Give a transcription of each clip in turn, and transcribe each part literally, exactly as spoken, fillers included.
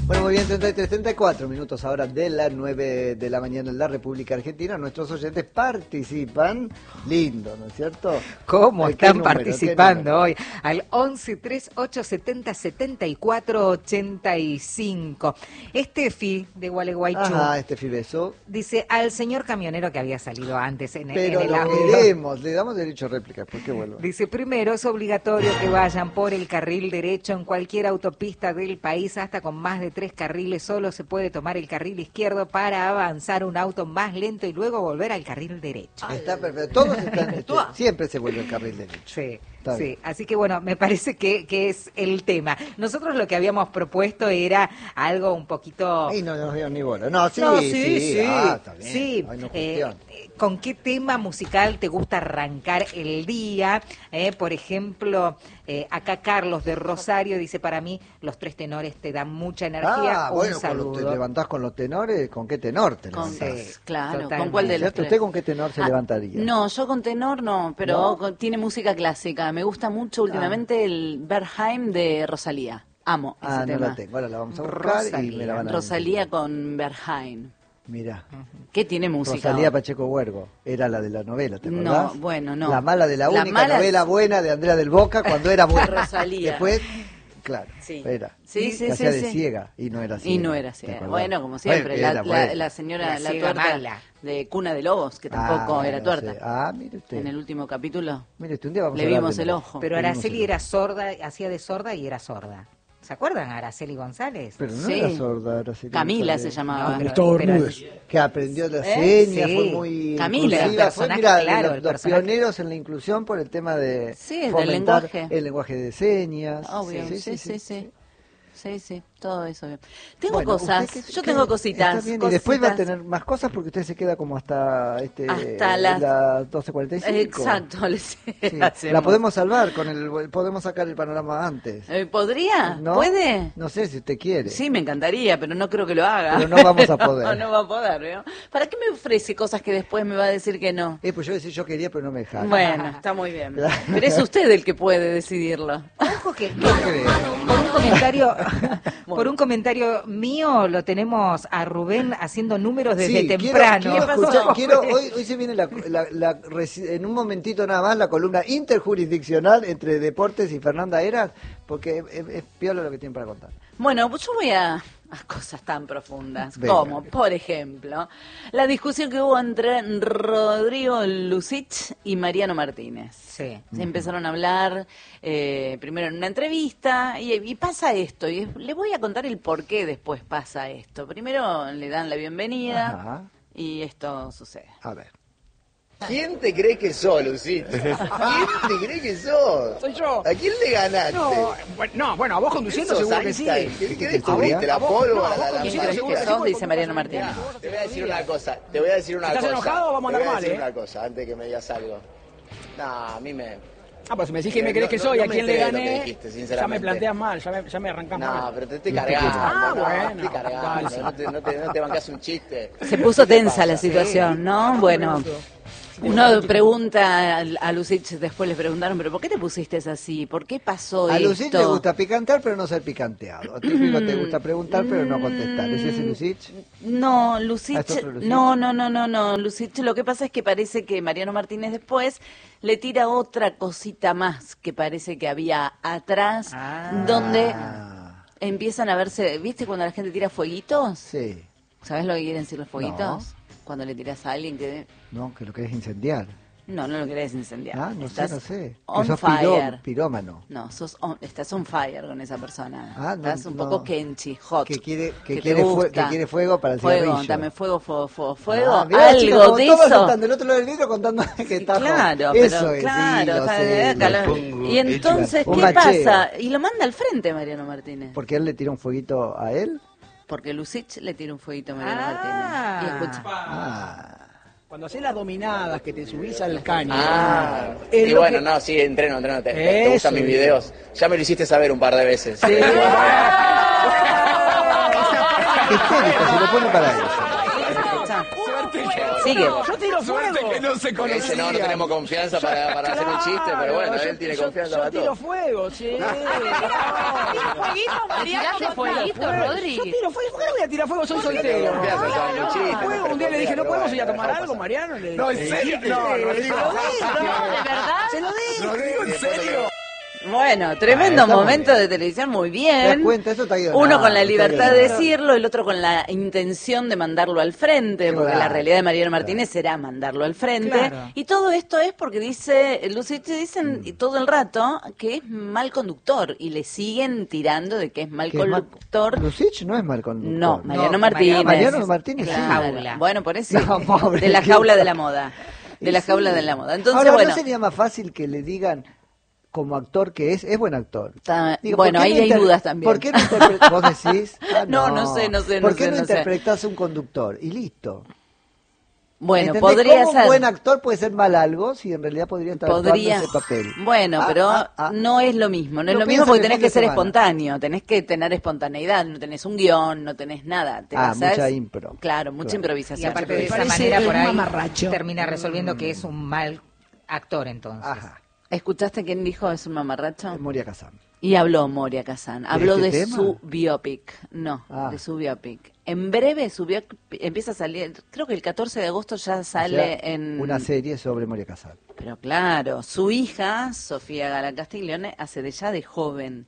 Bueno, muy bien, treinta y tres, treinta y cuatro minutos ahora de las nueve de la mañana en la República Argentina. Nuestros oyentes participan. Lindo, ¿no es cierto? ¿Cómo ¿Qué están número, participando hoy? Al once, treinta y ocho, setenta, setenta y cuatro, ochenta y cinco. Estefi de Gualeguaychú. Ajá, Estefi Beso. Dice al señor camionero que había salido antes en, Pero en el lo audio. queremos, le damos derecho a réplica, ¿por qué vuelvo? Dice, primero es obligatorio que vayan por el carril derecho en cualquier autopista del país, hasta con más de tres carriles solo se puede tomar el carril izquierdo para avanzar un auto más lento y luego volver al carril derecho. Está perfecto, todos están, este, siempre se vuelve el carril derecho. Sí, Está sí, bien. así que bueno, me parece que, que es el tema. Nosotros lo que habíamos propuesto era algo un poquito... Ahí no nos dio ni bola. No, sí, No, sí, sí, sí, ah, está bien. sí. Ay, no es Eh, cuestión. ¿Con qué tema musical te gusta arrancar el día? Eh, por ejemplo, eh, acá Carlos de Rosario dice, para mí los tres tenores te dan mucha energía. Ah, Un bueno, cuando saludo. te levantás con los tenores, ¿con qué tenor te Con, levantás? Sí, claro, totalmente. ¿con cuál de los ¿Cierto? tres? ¿Usted con qué tenor se Ah, levantaría? No, yo con tenor no, pero ¿No? con- tiene música clásica. Me gusta mucho últimamente el Berheim de Rosalía. Amo ese Ah, no tema. la tengo. Ahora la vamos a buscar y me la van a Rosalía con Berheim. Mirá. ¿Qué tiene música? Rosalía ahora? Pacheco Huergo, era la de la novela, ¿te No, acordás? bueno, no. La mala de la, La única mala- novela buena de Andrea del Boca cuando era buena. Rosalía. Después, claro, Sí. era. Sí, sí, que sí, hacía de sí. ciega y no era ciega. Y no era ¿te ciega. acordás? Bueno, como siempre, Bueno, la, era la- buena. la señora, La la, ciega tuerta mala. de Cuna de Lobos, que tampoco Ah, era no tuerta. sé. Ah, mire usted. En el último capítulo Mire usted, un día vamos le a hablar vimos de el la- ojo. Pero Le vimos Araceli el- era sorda, hacía de sorda y era sorda. ¿Se acuerdan a Araceli González? Pero no Sí. era sorda, Araceli Camila González. se llamaba. No, pero- Gustavo pero- Bermúdez. Que aprendió la ¿Eh? seña, Sí. fue muy Camila. inclusiva, El fue personaje, mira, de claro, los, el los personaje. pioneros en la inclusión por el tema de Sí, del fomentar lenguaje. el lenguaje de señas. Obvio, sí, sí, sí. Sí, sí, sí, todo eso bien. Tengo Bueno, cosas, usted que- yo que- tengo cositas. está bien, y cositas. después va a tener más cosas porque usted se queda como hasta este Hasta las- las doce cuarenta y cinco. Exacto, le Sí. hacemos. La podemos salvar con el podemos sacar el panorama antes. Eh, ¿Podría? ¿No? ¿Puede? No sé si usted quiere. Sí, me encantaría, pero no creo que lo haga. Pero no vamos a poder. no, no va a poder, ¿veo? ¿Para qué me ofrece cosas que después me va a decir que no? Eh, pues yo decía yo quería, pero no me dejaron. Bueno, está muy bien. Claro. Pero es usted el que puede decidirlo. Ojo que No creo. por un comentario por un comentario mío lo tenemos a Rubén haciendo números desde Sí, quiero- temprano. Quiero, ¿Qué pasó? escuchar- quiero- hoy, hoy se viene la, la- la reci- en un momentito nada más la columna interjurisdiccional entre Deportes y Fernanda Eras, porque es, es piola lo que tienen para contar. Bueno, pues yo voy a, a cosas tan profundas, Venga. como, por ejemplo, la discusión que hubo entre Rodrigo Lucich y Mariano Martínez. Sí. Se empezaron a hablar eh, primero en una entrevista y, y pasa esto, y es- le voy a contar el por qué después pasa esto. Primero le dan la bienvenida Ajá. y esto sucede. A ver. ¿Quién te cree que sos, Lucito? ¿Quién te cree que sos? Soy yo. ¿A quién le ganaste? No, bueno, no, bueno, a vos conduciendo ¿Sos seguro que sí. Einstein? ¿Qué, qué ¿A descubriste? vos? ¿La A vos- pólvora? no, a vos la- la- ¿Quién conduciendo crees seguro que sí, sos? porque Dice Mariano conducís Martínez. seguro Te voy a decir una cosa, te voy a decir una ¿Estás cosa. enojado? Vamos a Te voy andar a mal, decir ¿eh? una cosa, antes que me digas algo. No, a mí me... Ah, pues si me decís que me Eh, crees no- que no- soy, no a me quién le enteré de lo gané, que dijiste, ya me sinceramente. planteas mal, ya me, ya me arrancás No, mal. pero te estoy cargando. Ah, no, bueno. te estoy cargando. Dale, sí. No te, no te, no te bancas un chiste. Se puso ¿Qué tensa pasa? la situación, ¿no? Bueno, uno pregunta a, a Lucich, después le preguntaron, ¿pero por qué te pusiste así? ¿Por qué pasó A esto? Lucich le gusta picantear, pero no ser picanteado. A ti mismo te gusta preguntar, pero no contestar. ¿Es ese Lucich? No, Ah, Lucich, ¿es otro Lucich? no, no, no, no, no, Lucich, lo que pasa es que parece que Mariano Martínez después le tira otra cosita más que parece que había atrás, Ah. donde Ah, empiezan a verse, ¿viste cuando la gente tira fueguitos? sí. ¿Sabes lo que quieren decir los fueguitos? No. Cuando le tiras a alguien que... No, que lo querés incendiar. No, no lo querés incendiar. Ah, no Estás sé, no sé. Que on sos piró- fire. pirómano. No, sos on- estás on fire con esa persona. Ah, no, estás un no. poco kenchi, hot. Que quiere, que te quiere, fue- gusta. que quiere fuego para el Fuego, cigarrillo. dame fuego, fuego, fuego, fuego. Ah, mirá, algo chica, como de todos eso. están del otro lado del vidrio contando que está Claro, eso pero es, claro, sí, lo está- sé, acá lo- lo- y entonces, Un ¿qué macheo. pasa? Y lo manda al frente Mariano Martínez. Porque él le tiró un fueguito a él. Porque Lucich le tira un fueguito a Mariano Ah. Martínez. Y escucha. Ah. Cuando haces las dominadas que te subís al caño. Ah, es y lo bueno, que- no, sí, entreno, entreno. Te, te- te Eso, gustan mis bien. videos. Ya me lo hiciste saber un par de veces. Sí. Histérico, se lo pone para eso. está. Sigue. Yo tiro fuego. Suerte que no se Ese conocía. no, no tenemos confianza para, para hacer un chiste, pero bueno, Claro, él tiene yo- confianza yo para tiro todo. fuego, sí. ¿Tiraste fueguito, Rodri? Yo tiro fuego. ¿Por qué no voy a tirar fuego? Soy soltero. confianza, Ah, son un chiste, fuego. no Un día le dije, ¿no pero podemos ir a bueno, tomar dejó algo, pasar. Mariano? Le No, ¿en dije, serio? sí, No, se lo Rodrigo. dije. ¿De verdad? Se lo dije. Rodrigo, ¿en serio? Bueno, tremendo Ah, está muy momento bien. de televisión, muy ¿Te das bien. cuenta? Eso está guionado, Uno con la está libertad de guionado. decirlo, el otro con la intención de mandarlo al frente, porque Claro, la realidad de Mariano Martínez será mandarlo al frente. Claro. Y todo esto es porque dice, Lucich, dicen Mm. todo el rato que es mal conductor y le siguen tirando de que es mal Que es mal- conductor. Lucich no es mal conductor. No, Mariano No, Martínez. Mariano Martínez sí. Claro. Jaula. Bueno, por eso. No, pobre, de la qué- jaula de la moda. De la jaula de la moda. Entonces, Ahora, bueno. ¿no sería más fácil que le digan como actor que es? Es buen actor. Está- Digo, bueno, ¿por qué ahí no hay inter- dudas también. ¿Por qué no interpretas? ¿Vos decís? Ah, No, no sé, no sé, no ¿Por qué sé, no, no sé. interpretás un conductor? Y listo. Bueno, ¿Entendés? podría ¿Cómo ser. un buen actor puede ser mal algo si en realidad podría estar Podría. actuando ese papel? Bueno, Ah, pero ah, ah. no es lo mismo. No es Lo lo pienso mismo porque en el tenés fin que de ser semana. espontáneo, tenés que tener espontaneidad, no tenés un guión, no tenés nada. Te Ah, basás- mucha impro. Claro, mucha Claro. Y improvisación. aparte de esa Parece manera, por un ahí mamarracho. termina resolviendo que es un mal actor, entonces. Ajá. ¿Escuchaste quién dijo es un mamarracho? Moria Kazan. Y habló Moria Kazan. Habló este de tema? su biopic. No, Ah. de su biopic. En breve su biopic empieza a salir, creo que el catorce de agosto ya sale O sea, en... una serie sobre Moria Kazan. Pero claro, su hija, Sofía Gala Castiglione, hace de ya de joven.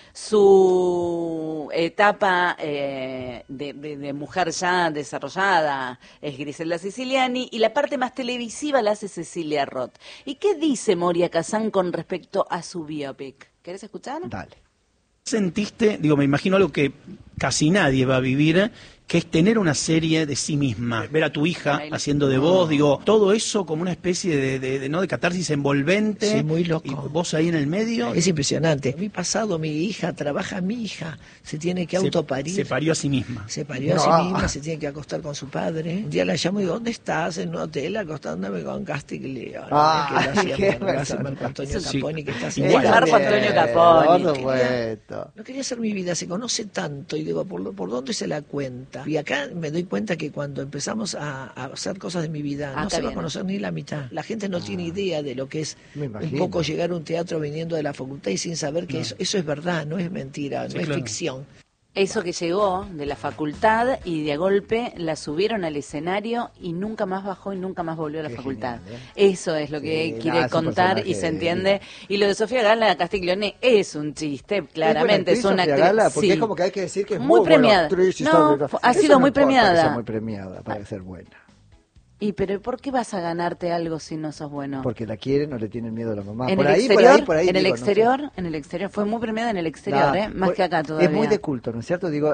Su etapa eh, de, de- de mujer ya desarrollada es Griselda Siciliani y la parte más televisiva la hace Cecilia Roth. ¿Y qué dice Moria Kazan con respecto a su biopic? ¿Querés escuchar? Dale. ¿Sentiste, digo, me imagino algo que casi nadie va a vivir, que es tener una serie de sí misma, ver a tu hija Ahí lo- haciendo de vos, digo, todo eso como una especie de, de, de, no de catarsis envolvente, Sí, muy loco. y vos ahí en el medio, Es impresionante. Mi pasado, mi hija, trabaja mi hija, se tiene que se, autoparir. se parió a sí misma. Se parió a No. sí misma, se tiene que acostar con su padre. Un día la llamo y digo, ¿dónde estás? En un hotel acostándome con Castiglione. Ah, que lo hacía qué Mar- lo hace bueno. Marco Antonio Sí. Caponi, que está Igual. Es Marco Antonio Caponi. Por supuesto. No quería hacer mi vida, se conoce tanto y digo, ¿por, lo- por dónde se la cuenta? Y acá me doy cuenta que cuando empezamos a, a hacer cosas de mi vida, Acá no se va a viene. conocer ni la mitad. La gente no tiene idea de lo que es Me un imagino. poco llegar a un teatro viniendo de la facultad y sin saber que eso, eso es verdad, no es mentira, Sí, no es claro. ficción. Eso que llegó de la facultad y de golpe la subieron al escenario y nunca más bajó y nunca más volvió a la Qué facultad. genial, Eso es lo que Sí, quiere no, es un contar y personaje se entiende. Y lo de Sofía Gala Castiglione es un chiste, claramente. ¿Es Es, buena una actriz, Sofía actriz. Gala? Porque sí. es como que hay que decir que es Muy muy, buena premiada. actriz y No, sabe- fu- ha Eso sido no muy importa que premiada. sea muy premiada para ser buena. Y pero ¿por qué vas a ganarte algo si no sos bueno? Porque la quieren o le tienen miedo a la mamá. en por el ahí, exterior, por ahí, por ahí. en el digo, no sé. exterior, en el exterior fue muy premiada en el exterior, Nah, ¿eh? Más por- que acá todavía. Es muy de culto, ¿no es cierto? Digo,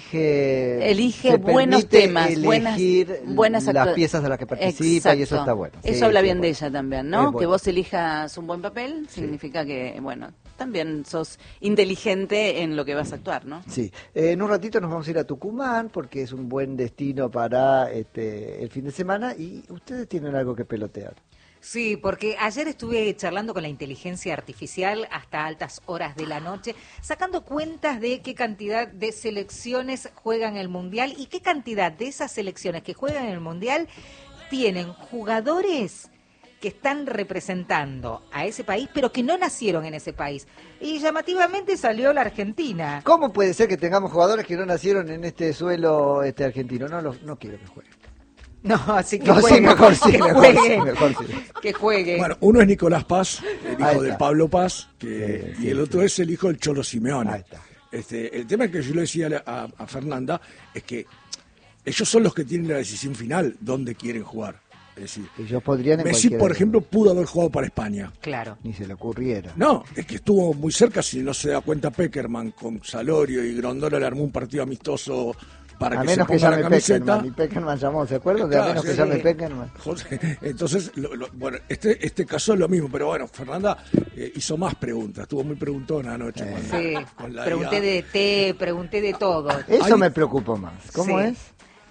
elige. Elige se buenos permite temas, buenas, elegir buenas las actua- piezas de las que participa y eso Exacto. está bueno. Eso Sí, habla sí, bien es de bueno. ella también, Es ¿no? Que bueno. vos elijas un buen papel significa que, bueno, también sos inteligente en lo que vas a actuar, ¿no? Sí, Eh, en un ratito nos vamos a ir a Tucumán porque es un buen destino para este el fin de semana y ustedes tienen algo que pelotear. Sí, porque ayer estuve charlando con la inteligencia artificial hasta altas horas de la noche, sacando cuentas de qué cantidad de selecciones juegan el Mundial y qué cantidad de esas selecciones que juegan el Mundial tienen jugadores que están representando a ese país, pero que no nacieron en ese país. Y llamativamente salió la Argentina. ¿Cómo puede ser que tengamos jugadores que no nacieron en este suelo este argentino? No, los- no quiero que jueguen. No, así que No, sí, juegue, mejor sí, que mejor juegue, sí, mejor sí. que juegue. Bueno, uno es Nicolás Paz, el Ahí hijo de está. Pablo Paz, que, Sí, y sí, el otro sí. es el hijo del Cholo Simeone. Ahí está. Este, el tema que yo le decía a, a Fernanda es que ellos son los que tienen la decisión final, dónde quieren jugar. Es decir, Ellos podrían en Messi, cualquier- por ejemplo, pudo haber jugado para España. Claro. Ni se le ocurriera. No, es que estuvo muy cerca, si no se da cuenta Peckerman, con Salorio y Grondona le armó un partido amistoso para A que se menos que ponga la llame camiseta. Peckerman. Y Peckerman llamó, ¿se acuerdan? De a Claro, menos que sí, llame sí. Peckerman. José, entonces, lo- lo- bueno, este este caso es lo mismo, pero bueno, Fernanda eh, hizo más preguntas, estuvo muy preguntona anoche. con- Sí, con la pregunté I A. de té, pregunté de todo. Eso Hay- me preocupó más. ¿Cómo Sí. es?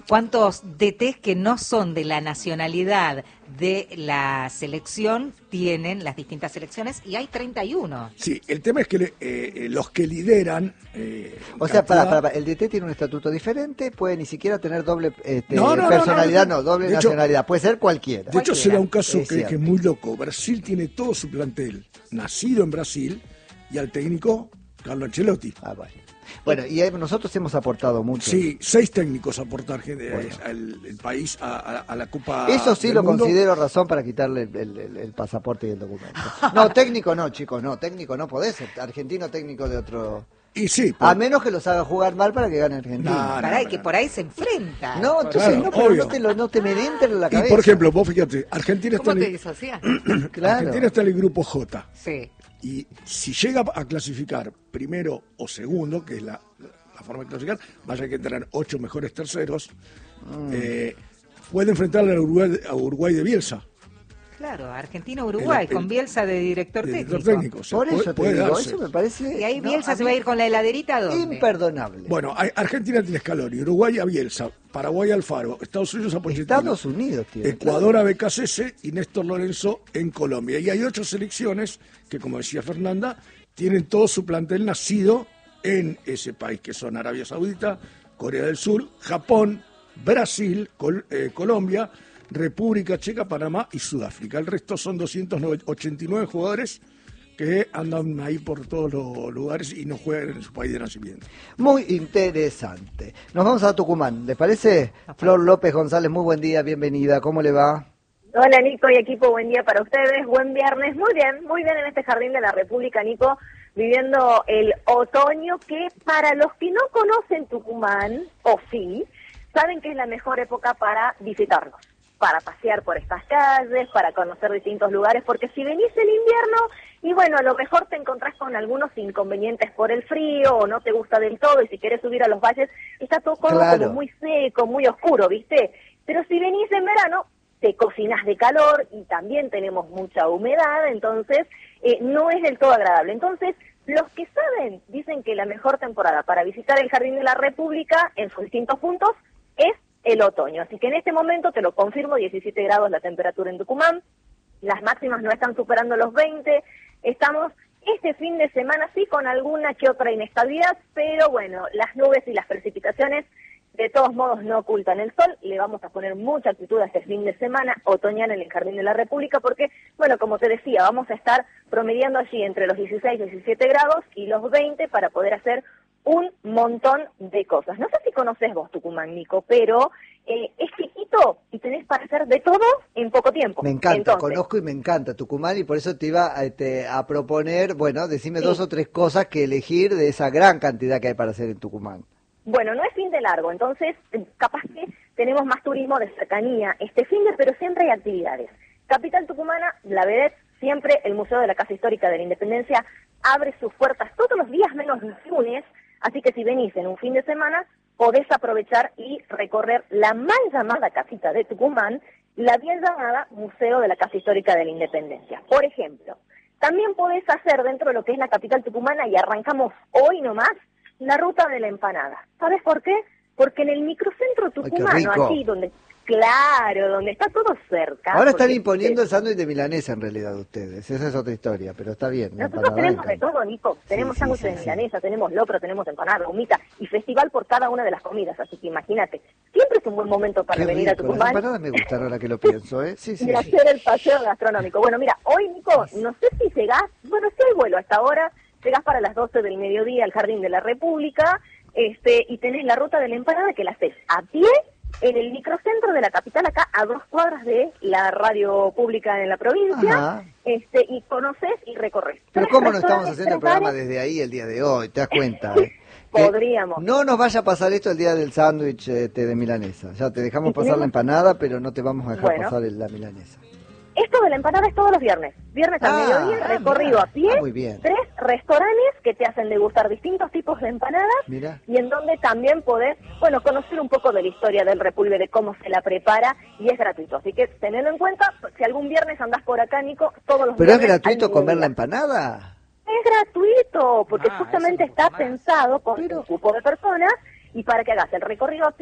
cuántos D Ts que no son de la nacionalidad de la selección tienen las distintas selecciones, y hay treinta y uno. Sí, el tema es que le- eh, los que lideran... eh, O sea, cantidad- para, para, el D T tiene un estatuto diferente, puede ni siquiera tener doble este, No, no, no, personalidad, no, no, no. doble De hecho- nacionalidad, puede ser cualquiera. De hecho, se da un caso Es que, cierto. que es muy loco. Brasil tiene todo su plantel nacido en Brasil y al técnico Carlo Ancelotti. Ah, bueno. Bueno, y eh, nosotros hemos aportado mucho. Sí, seis técnicos aportar eh, al el país a, a- a la Copa. Eso sí del lo Mundo. considero razón para quitarle el, el- el- el pasaporte y el documento. No, técnico no, chicos, no, técnico no podés ser argentino técnico de otro... Y sí, A menos que los haga jugar mal para que gane Argentina. No, no, Pará, y no, que no. por ahí se enfrenta. No, entonces Claro, no, pero obvio. no te, lo, no te me entre en la y cabeza. por ejemplo, vos fíjate, Argentina está, ¿Cómo en te el, disociás? Claro. Argentina está en el grupo J. Sí. Y si llega a clasificar primero o segundo, que es la, la forma de clasificar, vaya que entran ocho mejores terceros, Mm. eh, puede enfrentar a Uruguay, a Uruguay de Bielsa. Claro, Argentina-Uruguay, El- el- con Bielsa de director de técnico. director técnico. O sea, Por puede- eso te puede digo, darse. eso me parece... Y ahí no, Bielsa a se mí va a ir con la heladerita, ¿a dónde? imperdonable. Bueno, hay- Argentina tiene Scaloni, Uruguay a Bielsa, Paraguay a Alfaro, Estados Unidos a Pochettino, Estados Unidos tiene. Ecuador a Becasese y Néstor Lorenzo en Colombia. Y hay ocho selecciones que, como decía Fernanda, tienen todo su plantel nacido en ese país, que son Arabia Saudita, Corea del Sur, Japón, Brasil, Col- eh, Colombia, República Checa, Panamá y Sudáfrica. El resto son doscientos ochenta y nueve jugadores que andan ahí por todos los lugares y no juegan en su país de nacimiento. Muy interesante. Nos vamos a Tucumán, ¿les parece? Flor López González, muy buen día, bienvenida. ¿Cómo le va? Hola Nico y equipo, buen día para ustedes, buen viernes, muy bien, muy bien en este jardín de la República, Nico, viviendo el otoño que para los que no conocen Tucumán, o sí, saben que es la mejor época para visitarnos, para pasear por estas calles, para conocer distintos lugares, porque si venís el invierno, y bueno, a lo mejor te encontrás con algunos inconvenientes por el frío, o no te gusta del todo, y si querés subir a los valles, está todo como Claro. muy seco, muy oscuro, ¿viste? Pero si venís en verano, te cocinas de calor y también tenemos mucha humedad, entonces eh, no es del todo agradable. Entonces, los que saben dicen que la mejor temporada para visitar el Jardín de la República en sus distintos puntos es el otoño. Así que en este momento, te lo confirmo, diecisiete grados la temperatura en Tucumán, las máximas no están superando los veinte, estamos este fin de semana sí con alguna que otra inestabilidad, pero bueno, las nubes y las precipitaciones de todos modos no ocultan el sol, le vamos a poner mucha actitud a este fin de semana otoñal en el Jardín de la República porque, bueno, como te decía, vamos a estar promediando allí entre los dieciséis y diecisiete grados y los veinte para poder hacer un montón de cosas. No sé si conoces vos Tucumán, Nico, pero eh, es chiquito y tenés para hacer de todo en poco tiempo. Me encanta, Entonces, conozco y me encanta Tucumán y por eso te iba a, este, a proponer, bueno, decime Sí. dos o tres cosas que elegir de esa gran cantidad que hay para hacer en Tucumán. Bueno, no es fin de largo, entonces eh, capaz que tenemos más turismo de cercanía este fin de, pero siempre hay actividades. Capital Tucumana, la vedette, siempre el Museo de la Casa Histórica de la Independencia abre sus puertas todos los días menos los lunes, así que si venís en un fin de semana, podés aprovechar y recorrer la mal llamada casita de Tucumán, la bien llamada Museo de la Casa Histórica de la Independencia. Por ejemplo, también podés hacer dentro de lo que es la capital tucumana, y arrancamos hoy nomás, la ruta de la empanada. ¿Sabes por qué? Porque en el microcentro qué tucumano, rico. aquí donde, claro, donde está todo cerca. Ahora están porque, imponiendo eh, el sándwich de milanesa en realidad ustedes, esa es otra historia, pero está bien. la Nosotros empanada tenemos de encanta. todo, Nico. Tenemos Sí, sándwiches sí, de sí, milanesa, tenemos locro, tenemos empanada, humita y festival por cada una de las comidas. Así que imagínate, siempre es un buen momento para Qué venir a rico, las Tucumán empanadas me gustan ahora que lo pienso, ¿eh? Sí, sí, y sí. hacer el paseo gastronómico. Bueno, mira, hoy, Nico, no sé si llegás, bueno, si hay vuelo hasta ahora, llegás para las doce del mediodía al Jardín de la República, este, y tenés la ruta de la empanada que la haces a pie en el microcentro de la capital, acá a dos cuadras de la radio pública en la provincia, Ajá. este, y conoces y recorres. Pero Tres cómo no estamos restaurantes, haciendo el tres programa bares. desde ahí el día de hoy, ¿te das cuenta? eh? Que Podríamos. No nos vaya a pasar esto el día del sándwich este, de milanesa. Ya te dejamos Y pasar tenemos- la empanada, pero no te vamos a dejar Bueno. pasar el- la milanesa. Esto de la empanada es todos los viernes. Viernes al Ah, mediodía, ah, recorrido mirá. a pie, Ah, muy bien. tres restaurantes que te hacen degustar distintos tipos de empanadas Mira. y en donde también podés, bueno, conocer un poco de la historia del repulgue, de cómo se la prepara y es gratuito. Así que tenedlo en cuenta, si algún viernes andás por acá, Nico, todos los ¿Pero es viernes al gratuito comer la mediodía. empanada? Es gratuito, porque Ah, justamente eso me gusta está más. pensado con un grupo de personas y para que hagas el recorrido a pie,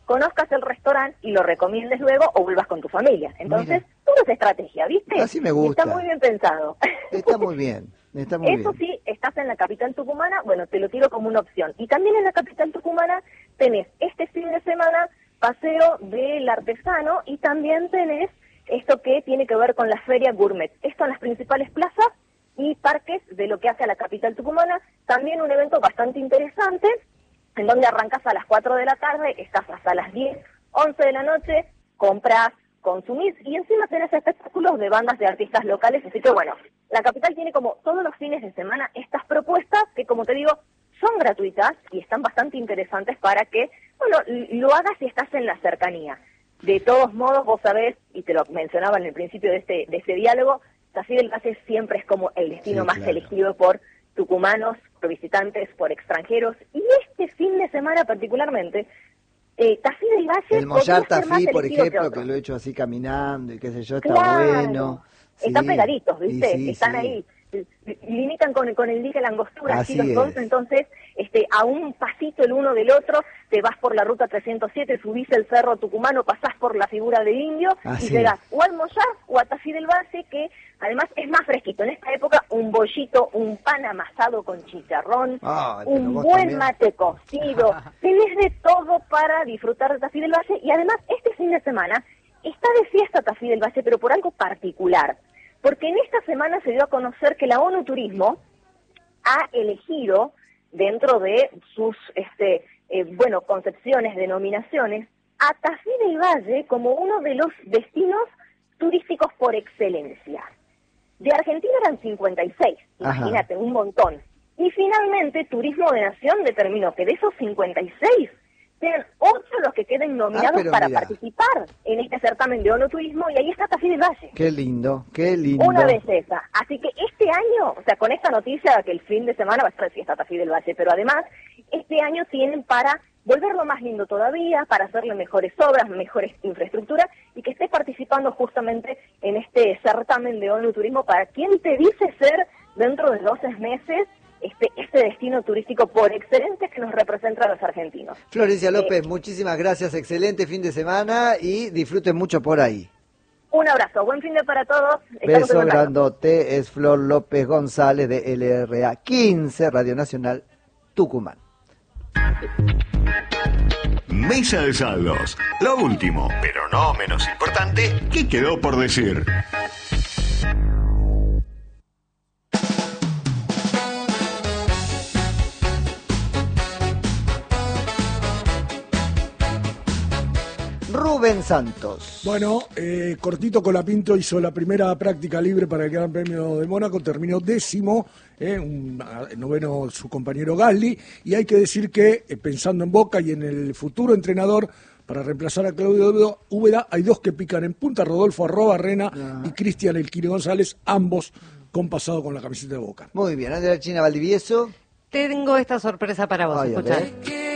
conozcas el restaurante y lo recomiendes luego o vuelvas con tu familia. Entonces, Mira. todo es estrategia, ¿viste? Así me gusta. Y está muy bien pensado. Está muy bien, está muy Eso bien. sí, estás en la capital tucumana, bueno, te lo tiro como una opción. Y también en la capital tucumana tenés este fin de semana paseo del artesano y también tenés esto que tiene que ver con la feria gourmet. Esto en las principales plazas y parques de lo que hace a la capital tucumana. También un evento bastante interesante, en donde arrancas a las cuatro de la tarde, estás hasta las diez, once de la noche, compras, consumís y encima tenés espectáculos de bandas de artistas locales. Así que bueno, la capital tiene como todos los fines de semana estas propuestas que, como te digo, son gratuitas y están bastante interesantes para que, bueno, lo hagas si estás en la cercanía. De todos modos, vos sabés, y te lo mencionaba en el principio de este, de este diálogo, Tafí del Valle siempre es como el destino Sí, más claro. elegido por tucumanos, por visitantes, por extranjeros. Y este fin de semana particularmente, eh, Tafí del Valle El Mollar podría ser más Tafí, por elegido que ejemplo, otro. que lo he hecho así caminando y qué sé yo, está Claro. bueno. Están Sí. pegaditos, ¿viste? Sí, sí, Están sí. ahí. Limitan con, con el dique la angostura, así Así los dos, es. entonces este, a un pasito el uno del otro, te vas por la ruta trescientos siete, subís el cerro tucumano, pasás por la figura del indio Así y llegás es. o al Mollar o a Tafí del Valle, que además es más fresquito. En esta época un bollito, un pan amasado con chicharrón, Ah, pero un vos buen también. mate cocido, tenés de todo para disfrutar de Tafí del Valle y además este fin de semana está de fiesta Tafí del Valle, pero por algo particular. Porque en esta semana se dio a conocer que la ONU Turismo ha elegido, dentro de sus este, eh, bueno, concepciones, denominaciones, a Tafí del Valle como uno de los destinos turísticos por excelencia. De Argentina eran cincuenta y seis, Ajá. imagínate, un montón. Y finalmente Turismo de Nación determinó que de esos cincuenta y seis, sean ocho los que queden nominados Ah, pero para mira. participar en este certamen de ONU Turismo, y ahí está Tafí del Valle. Qué lindo, qué lindo. Una belleza. Así que este año, o sea, con esta noticia que el fin de semana va a estar de fiesta Tafí del Valle, pero además, este año tienen para volverlo más lindo todavía, para hacerle mejores obras, mejores infraestructuras, y que esté participando justamente en este certamen de ONU Turismo para quien te dice ser, dentro de doce meses, este, este destino turístico por excelencia que nos representa a los argentinos. Florencia Eh, López, muchísimas gracias, excelente fin de semana y disfruten mucho por ahí. Un abrazo, buen fin de para todos. Estamos en Beso contacto. grandote, es Flor López González de L R A quince, Radio Nacional Tucumán. Mesa de saldos. Lo último, pero no menos importante, ¿qué quedó por decir? Rubén Santos. Bueno, eh, Cortito Colapinto hizo la primera práctica libre para el Gran Premio de Mónaco, terminó décimo, eh, un, a- noveno su compañero Gasly, y hay que decir que, eh, pensando en Boca y en el futuro entrenador, para reemplazar a Claudio Úbeda, hay dos que pican en punta, Rodolfo Arrobarrena y Cristian Elquino González, ambos con pasado con la camiseta de Boca. Muy bien, Andrea China Valdivieso. Tengo esta sorpresa para vos, Ay, a escuchá. ver.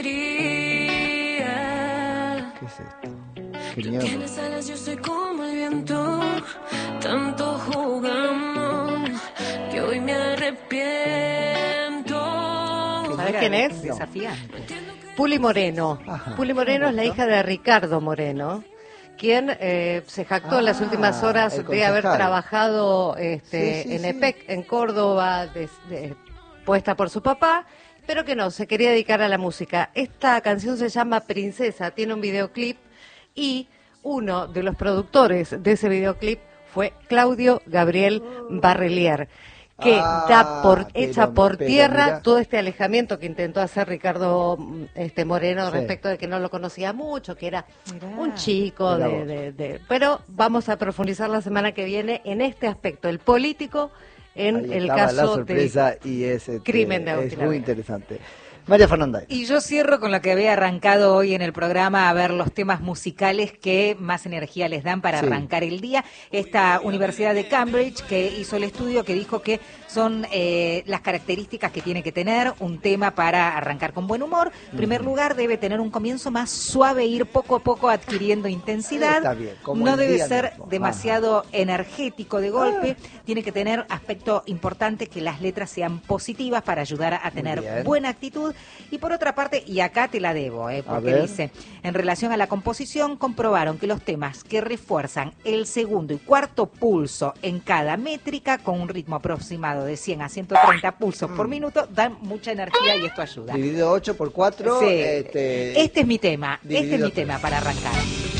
¿Qué es esto? Qué miedo. Tienes alas, yo soy como el viento. Tanto jugamos que hoy me arrepiento. ¿Sabés quién es? Desafiante. Puli Moreno. Puli Moreno es la hija de Ricardo Moreno, quien eh, se jactó en las Ah, últimas horas el de haber concejal. trabajado este, Sí, sí, en sí. EPEC, en Córdoba, des- de- puesta por su papá, pero que no, se quería dedicar a la música. Esta canción se llama Princesa, tiene un videoclip y uno de los productores de ese videoclip fue Claudio Gabriel Barrelier, que Ah, da por, pero- echa por pero tierra mirá. todo este alejamiento que intentó hacer Ricardo mm, este Moreno Sí. respecto de que no lo conocía mucho, que era Mirá. un chico Mirá de, vos. de- de- pero vamos a profundizar la semana que viene en este aspecto, el político en Ahí el estaba la caso sorpresa del y es, este, crimen de es Agustina muy Vega. interesante. María Fernanda. Y yo cierro con lo que había arrancado hoy en el programa, a ver los temas musicales que más energía les dan para Sí. arrancar el día. Esta Universidad de Cambridge que hizo el estudio que dijo que son eh, las características que tiene que tener un tema para arrancar con buen humor. En primer lugar, debe tener un comienzo más suave, ir poco a poco adquiriendo intensidad. Está bien, como No el debe día ser mismo. demasiado energético de golpe. Tiene que tener aspecto importante que las letras sean positivas para ayudar a tener bien. buena actitud salud. Y por otra parte, y acá te la debo, ¿eh? porque ver. dice, en relación a la composición, comprobaron que los temas que refuerzan el segundo y cuarto pulso en cada métrica, con un ritmo aproximado de cien a ciento treinta pulsos por minuto, dan mucha energía y esto ayuda. Dividido ocho por cuatro. Sí. Este, Este es mi tema, este es dividido mi tema para arrancar.